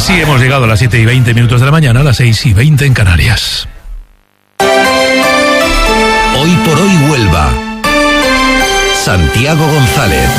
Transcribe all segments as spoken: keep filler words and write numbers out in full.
Así hemos llegado a las siete y veinte minutos de la mañana, a las seis y veinte en Canarias. Hoy por hoy Huelva. Santiago González.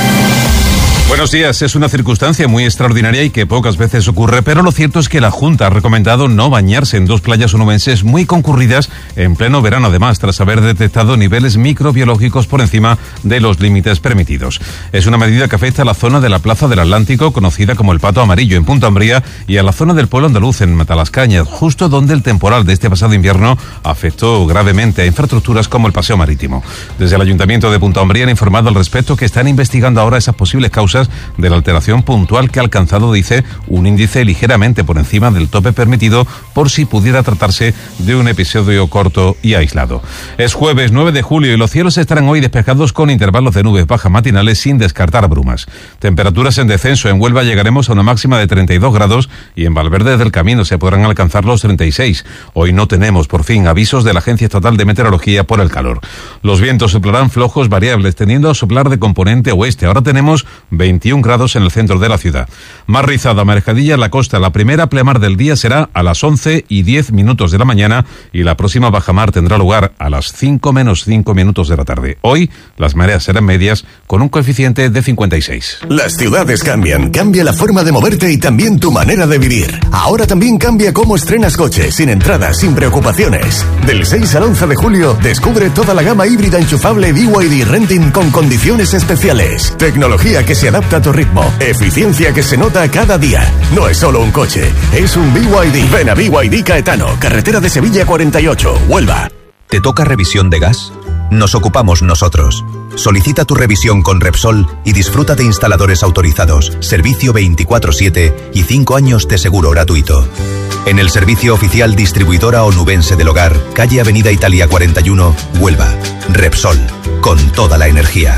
Buenos días. Es una circunstancia muy extraordinaria y que pocas veces ocurre, pero lo cierto es que la Junta ha recomendado no bañarse en dos playas onubenses muy concurridas en pleno verano, además, tras haber detectado niveles microbiológicos por encima de los límites permitidos. Es una medida que afecta a la zona de la Plaza del Atlántico, conocida como el Pato Amarillo, en Punta Umbría, y a la zona del pueblo andaluz, en Matalascañas, justo donde el temporal de este pasado invierno afectó gravemente a infraestructuras como el paseo marítimo. Desde el Ayuntamiento de Punta Umbría han informado al respecto que están investigando ahora esas posibles causas de la alteración puntual que ha alcanzado, dice, un índice ligeramente por encima del tope permitido, por si pudiera tratarse de un episodio corto y aislado. Es jueves nueve de julio y los cielos estarán hoy despejados con intervalos de nubes bajas matinales sin descartar brumas. Temperaturas en descenso. En Huelva llegaremos a una máxima de treinta y dos grados y en Valverde del Camino se podrán alcanzar los treinta y seis. Hoy no tenemos, por fin, avisos de la Agencia Estatal de Meteorología por el calor. Los vientos soplarán flojos variables, tendiendo a soplar de componente oeste. Ahora tenemos veintiún grados en el centro de la ciudad. Más rizada, Marejadilla en la costa. La primera pleamar del día será a las once y diez minutos de la mañana y la próxima bajamar tendrá lugar a las cinco menos cinco minutos de la tarde. Hoy las mareas serán medias con un coeficiente de cincuenta y seis. Las ciudades cambian, cambia la forma de moverte y también tu manera de vivir. Ahora también cambia cómo estrenas coches, sin entradas, sin preocupaciones. Del seis al once de julio, descubre toda la gama híbrida enchufable B Y D Renting con condiciones especiales. Tecnología que se adapta a tu ritmo, eficiencia que se nota cada día. No es solo un coche, es un B Y D. Ven a B Y D Caetano, carretera de Sevilla cuarenta y ocho, Huelva. ¿Te toca revisión de gas? Nos ocupamos nosotros. Solicita tu revisión con Repsol y disfruta de instaladores autorizados, servicio veinticuatro siete y cinco años de seguro gratuito. En el servicio oficial distribuidora onubense del hogar, calle Avenida Italia cuarenta y uno, Huelva. Repsol, con toda la energía.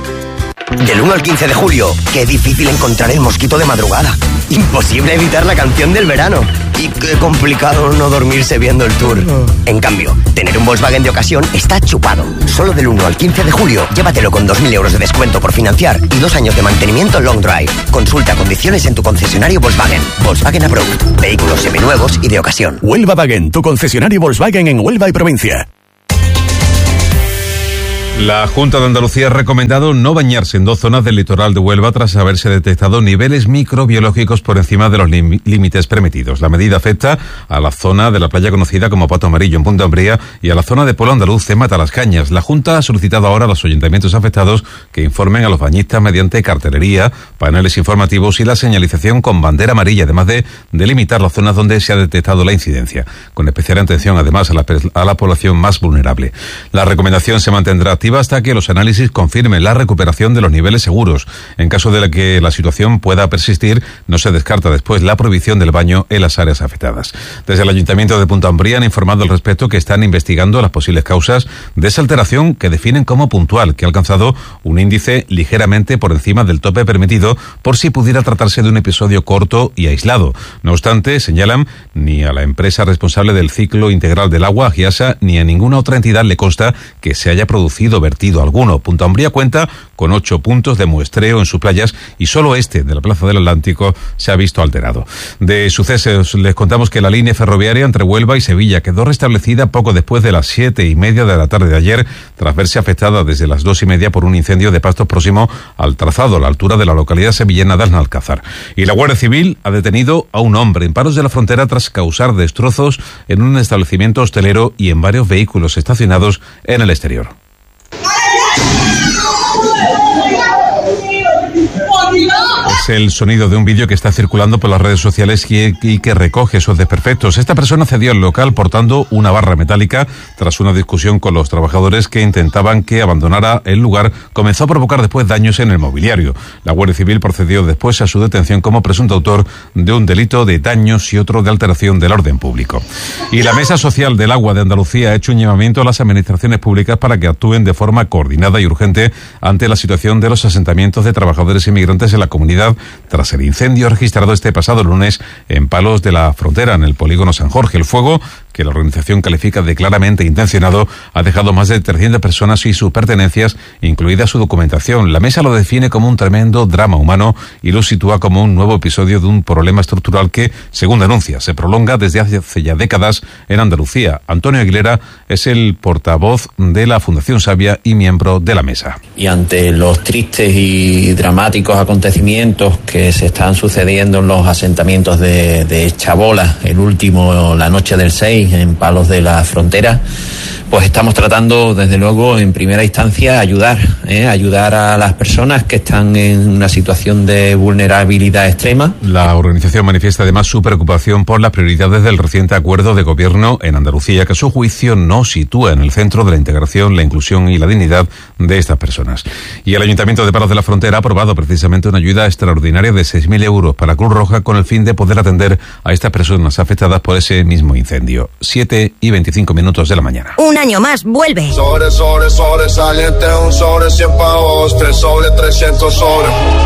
Del uno al quince de julio, qué difícil encontrar el mosquito de madrugada. Imposible evitar la canción del verano. Y qué complicado no dormirse viendo el tour. En cambio, tener un Volkswagen de ocasión está chupado. Solo del uno al quince de julio, llévatelo con dos mil euros de descuento por financiar y dos años de mantenimiento long drive. Consulta condiciones en tu concesionario Volkswagen. Volkswagen Approved. Vehículos seminuevos y de ocasión. Huelva Wagen, tu concesionario Volkswagen en Huelva y provincia. La Junta de Andalucía ha recomendado no bañarse en dos zonas del litoral de Huelva tras haberse detectado niveles microbiológicos por encima de los límites permitidos. La medida afecta a la zona de la playa conocida como Pato Amarillo en Punta Umbría y a la zona de Pueblo Andaluz en Matalascañas. La Junta ha solicitado ahora a los ayuntamientos afectados que informen a los bañistas mediante cartelería, paneles informativos y la señalización con bandera amarilla, además de delimitar las zonas donde se ha detectado la incidencia, con especial atención además a la, a la población más vulnerable. La recomendación se mantendrá activa hasta que los análisis confirmen la recuperación de los niveles seguros. En caso de que la situación pueda persistir, no se descarta después la prohibición del baño en las áreas afectadas. Desde el Ayuntamiento de Punta Umbría han informado al respecto que están investigando las posibles causas de esa alteración que definen como puntual, que ha alcanzado un índice ligeramente por encima del tope permitido, por si pudiera tratarse de un episodio corto y aislado. No obstante, señalan, ni a la empresa responsable del ciclo integral del agua, Giasa, ni a ninguna otra entidad le consta que se haya producido vertido alguno. Punta Umbría cuenta con ocho puntos de muestreo en sus playas y solo este, de la Plaza del Atlántico, se ha visto alterado. De sucesos, les contamos que la línea ferroviaria entre Huelva y Sevilla quedó restablecida poco después de las siete y media de la tarde de ayer, tras verse afectada desde las dos y media por un incendio de pastos próximo al trazado, a la altura de la localidad sevillana de Alnalcázar. Y la Guardia Civil ha detenido a un hombre en Paros de la Frontera tras causar destrozos en un establecimiento hostelero y en varios vehículos estacionados en el exterior. Es el sonido de un vídeo que está circulando por las redes sociales y, y que recoge esos desperfectos. Esta persona accedió al local portando una barra metálica tras una discusión con los trabajadores que intentaban que abandonara el lugar. Comenzó a provocar después daños en el mobiliario. La Guardia Civil procedió después a su detención como presunto autor de un delito de daños y otro de alteración del orden público. Y la Mesa Social del Agua de Andalucía ha hecho un llamamiento a las administraciones públicas para que actúen de forma coordinada y urgente ante la situación de los asentamientos de trabajadores inmigrantes en la comunidad tras el incendio registrado este pasado lunes en Palos de la Frontera, en el polígono San Jorge. El fuego, que la organización califica de claramente intencionado, ha dejado más de trescientas personas y sus pertenencias, incluida su documentación. La mesa lo define como un tremendo drama humano y lo sitúa como un nuevo episodio de un problema estructural que, según denuncia, se prolonga desde hace ya décadas en Andalucía. Antonio Aguilera es el portavoz de la Fundación Savia y miembro de la mesa. Y ante los tristes y dramáticos acontecimientos que se están sucediendo en los asentamientos de, de Chabola, el último la noche del seis en Palos de la Frontera, pues estamos tratando, desde luego, en primera instancia, ayudar, ¿eh? ayudar a las personas que están en una situación de vulnerabilidad extrema. La organización manifiesta además su preocupación por las prioridades del reciente acuerdo de gobierno en Andalucía, que a su juicio no sitúa en el centro de la integración, la inclusión y la dignidad de estas personas. Y el Ayuntamiento de Palos de la Frontera ha aprobado precisamente una ayuda extraordinaria de seis mil euros para Cruz Roja con el fin de poder atender a estas personas afectadas por ese mismo incendio. siete y veinticinco minutos de la mañana. Un año más, vuelve. Sobre, sobre, sobresaliente, un sobre cien pavos, tres sobre trescientos sobre.